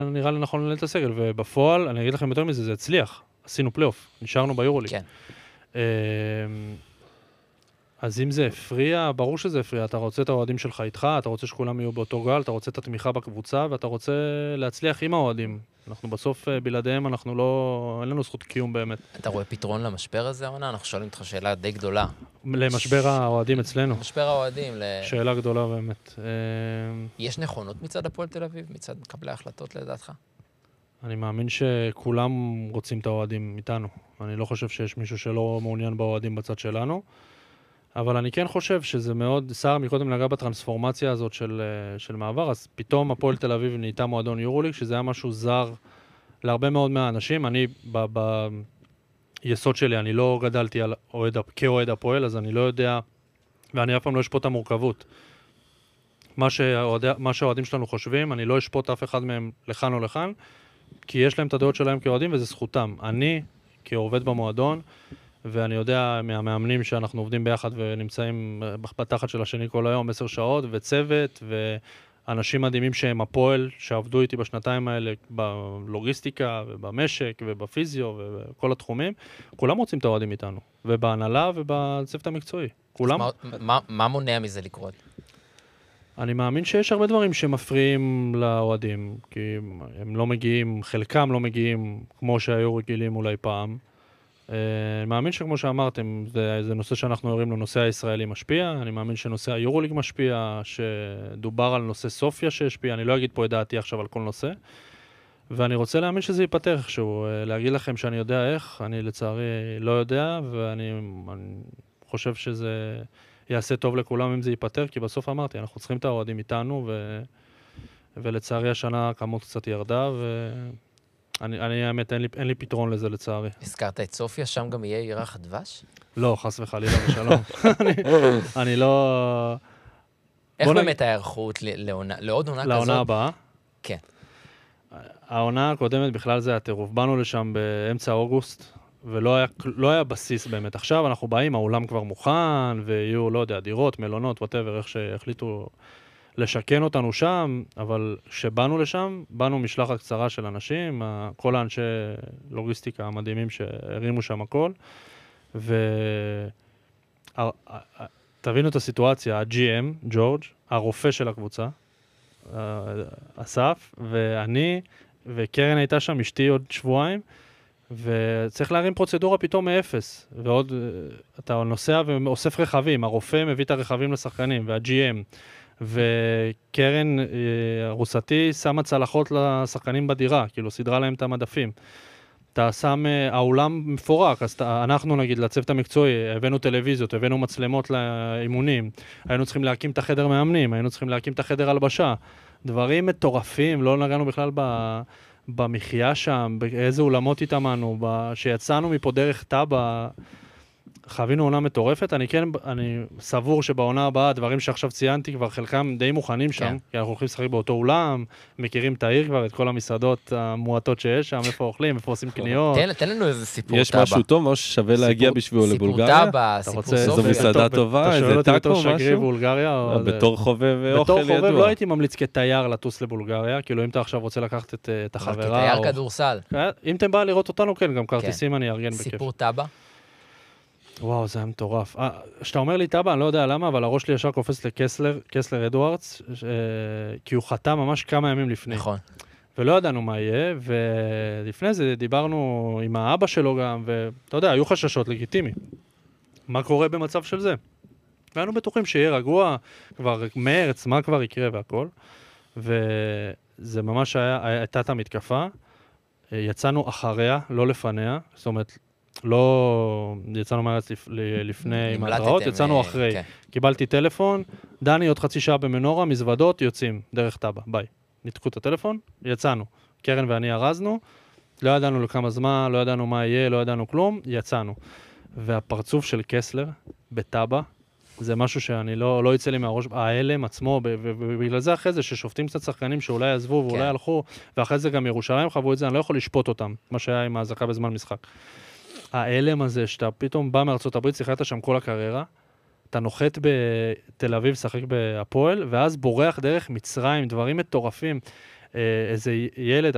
נראה לי נכון לנהל את הסגל, ובפועל, אני אגיד לכם יותר מזה, זה הצליח. עשינו פלייאוף, נשארנו ביורוליג. כן. אז אם זה הפריע, ברור שזה הפריע. אתה רוצה את האוהדים שלך איתך, אתה רוצה שכולם יהיו באותו גל, אתה רוצה את התמיכה בקבוצה, ואתה רוצה להצליח עם האוהדים. אנחנו בסוף, בלעדיהם, אין לנו זכות קיום באמת. אתה רואה פתרון למשבר הזה, עונה? אנחנו שואלים אותך שאלה די גדולה. למשבר האוהדים אצלנו. משבר האוהדים. שאלה גדולה באמת. יש נכונות מצד הפועל תל אביב, מצד מקבלי ההחלטות לדעתך? אני מאמין שכולם רוצים את האוהדים איתנו. אני לא חושב שיש מישהו שלא מעוניין באוהדים בצד שלנו. אבל אני כן חושב שזה מאוד, שר מקודם נגע בטרנספורמציה הזאת של מעבר, אז פתאום הפועל תל אביב נהייתה מועדון יורוליג, שזה היה משהו זר להרבה מאוד מהאנשים. אני, ביסוד שלי, אני לא גדלתי כאוהד הפועל, אז אני לא יודע, ואני אף פעם לא אשפוט את המורכבות. מה שהאוהדים שלנו חושבים, אני לא אשפוט אף אחד מהם לכאן או לכאן, כי יש להם את הדעות שלהם כאוהדים, וזה זכותם. אני, כעובד במועדון, ואני יודע מהמאמנים שאנחנו עובדים ביחד ונמצאים בתחת של השני כל היום 10 שעות, וצוות, ואנשים מדהימים שהם הפועל, שעבדו איתי בשנתיים האלה בלוגיסטיקה ובמשק ובפיזיו ובכל התחומים, כולם רוצים את האוהדים איתנו, ובהנהלה ובצוות המקצועי. כולם. מה מונע מזה לקרות? אני מאמין שיש הרבה דברים שמפריעים לאוהדים, כי הם לא מגיעים, חלקם לא מגיעים כמו שהיו רגילים אולי פעם. אני מאמין שכמו שאמרתם, זה נושא שאנחנו יורים לו, נושא הישראלי משפיע, אני מאמין שנושא היורוליג משפיע, שדובר על נושא סופיה שהשפיע, אני לא אגיד פה את דעתי עכשיו על כל נושא, ואני רוצה להאמין שזה ייפתר איכשהו, להגיד לכם שאני יודע איך, אני לצערי לא יודע, ואני חושב שזה יעשה טוב לכולם אם זה ייפתר, כי בסוף אמרתי, אנחנו צריכים את האוהדים איתנו, ולצערי השנה הכמות קצת ירדה, אני האמת, אין לי פתרון לזה לצערי. הזכרת את סופיה, שם גם יהיה ירח הדבש? לא, חס וחלילה ושלום. אני לא... איך באמת ההיערכות לעוד עונה כזאת? לעונה הבאה? כן. העונה הקודמת בכלל זה הטירוף. באנו לשם באמצע אוגוסט, ולא היה בסיס באמת. עכשיו אנחנו באים, האולם כבר מוכן, ויהיו, לא יודע, דירות, מלונות, whatever, איך שהחליטו לשכן אותנו שם, אבל כשבאנו לשם, באנו משלחת קצרה של אנשים, כל האנשי לוגיסטיקה המדהימים שהרימו שם הכל, תבינו את הסיטואציה, ה-GM, ג'ורג', הרופא של הקבוצה, אסף, ואני, וקרן הייתה שם, אשתי עוד שבועיים, וצריך להרים פרוצדורה פתאום מאפס, ועוד, אתה נוסע ואוסף רכבים, הרופא מביא את הרכבים לשחקנים, וה-GM, וקרן, רוסתי, שמה צלחות לשחקנים בדירה, כאילו סידרה להם את המדפים. אתה שם, האולם מפורק, אז אנחנו נגיד לצוות המקצועי, הבאנו טלוויזיות, הבאנו מצלמות לאימונים, היינו צריכים להקים את החדר מאמנים, היינו צריכים להקים את החדר הלבשה, דברים מטורפים, לא נגענו בכלל במחיה שם, באיזה אולמות התאמנו, שיצאנו מפה דרך טאבה, חווינו עונה מטורפת. אני סבור שבעונה הבאה, דברים שעכשיו ציינתי כבר חלקם די מוכנים שם, כי אנחנו הולכים לשחק באותו אולם, מכירים את העיר כבר, את כל המסעדות המועטות שיש שם, איפה אוכלים, איפה עושים קניות. תן לנו איזה סיפור טאבה. יש משהו טוב, משהו ששווה להגיע בשבילו לבולגריה? סיפור טאבה, סיפור סופיה. זו מסעדה טובה, איזה טאקו, משהו? בתור חובב אוכל ידוע. בתור חובב לא הייתי ממליץ כתייר לטוס לבולגריה, כאילו אם אתה עכשיו רוצה לקחת את החברה. כתייר כדורסל. אם אתם באים לראות אותנו, כן, גם כרטיסים אני ארגן בכיף. סיפור טאבה? וואו, זה היה מטורף. כשאתה אומר לי טאבה, אני לא יודע למה, אבל הראש לי ישר קופץ לקסלר אדוארדס, כי הוא חתם ממש כמה ימים לפני. נכון. ולא ידענו מה יהיה, ולפני זה דיברנו עם האבא שלו גם, ואתה יודע, היו חששות לגיטימי. מה קורה במצב של זה? והיינו בטוחים שיהיה רגוע, כבר מרץ, מה כבר יקרה והכל. וזה ממש הייתה את המתקפה. יצאנו אחריה, לא לפניה, זאת אומרת, לא יצאנו מארץ לפני עם ההתראות, יצאנו אחרי. קיבלתי טלפון, דני עוד חצי שעה במנורה, מזוודות, יוצאים דרך טאבה, ביי. ניתקו את הטלפון, יצאנו. קרן ואני ארזנו, לא ידענו לכמה זמן, לא ידענו מה יהיה, לא ידענו כלום, יצאנו. והפרצוף של קסלר בטאבה, זה משהו שאני לא יצא לי מהראש, ההלם עצמו, ובגלל זה אחרי זה ששופטים קצת שחקנים שאולי עזבו ואולי הלכו, ואחרי זה גם ירושלים חוו את זה, אני לא יכול לשפוט אותם, מה שהיה עם ההזקה בזמן משחק. ההלם הזה, שאתה פתאום בא מארצות הברית, שיחקת שם כל הקריירה, אתה נוחת בתל אביב, שחק בהפועל, ואז בורח דרך מצרים, דברים מטורפים. איזה ילד,